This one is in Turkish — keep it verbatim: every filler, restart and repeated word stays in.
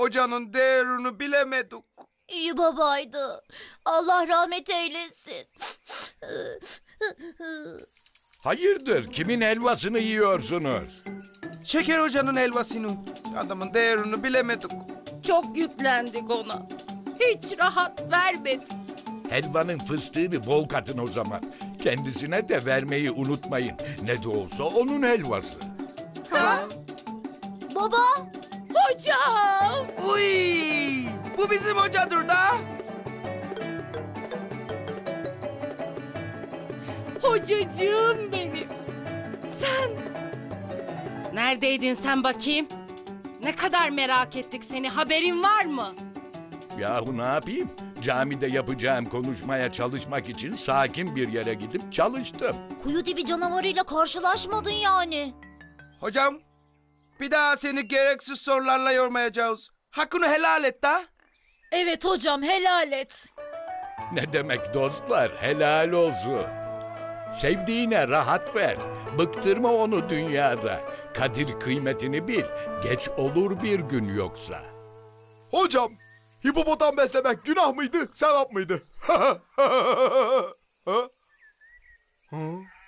hocanın değerini bilemedik. İyi babaydı. Allah rahmet eylesin. Hayırdır, kimin helvasını yiyorsunuz? Şeker hocanın helvasını. Adamın değerini bilemedik. Çok yüklendik ona. Hiç rahat vermedi. Helvanın fıstığını bol katın o zaman. Kendisine de vermeyi unutmayın. Ne de olsa onun helvası. Ha? Baba, Hocam! Uy! Bu bizim hocadır da. Hocacığım benim. Sen... Neredeydin sen bakayım? Ne kadar merak ettik seni. Haberin var mı? Yahu ne yapayım? Camide yapacağım konuşmaya çalışmak için sakin bir yere gidip çalıştım. kuyu dibi canavarıyla karşılaşmadın yani. Hocam, bir daha seni gereksiz sorularla yormayacağız. Hakkını helal et da. Evet hocam, helal et. Ne demek dostlar, helal olsun. Sevdiğine rahat ver. Bıktırma onu dünyada. Kadir kıymetini bil. Geç olur bir gün yoksa. Hocam, hipopotam beslemek günah mıydı, sevap mıydı? Ha? Ha?